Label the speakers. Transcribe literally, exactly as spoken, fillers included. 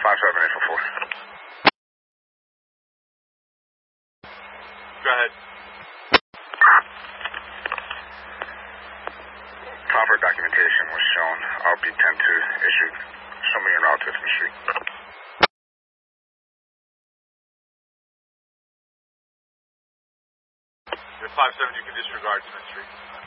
Speaker 1: five seven eight four four.
Speaker 2: Go ahead.
Speaker 1: Proper documentation was shown. R B ten two issued. Show me en route to Tiffany Street.
Speaker 2: You're five seven, you can disregard Smith Street.